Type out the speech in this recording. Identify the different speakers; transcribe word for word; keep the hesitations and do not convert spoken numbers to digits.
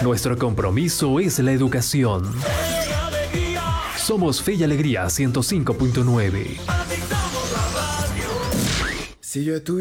Speaker 1: Nuestro compromiso es la educación. Somos Fe y Alegría ciento cinco punto nueve.
Speaker 2: Si yo tuviera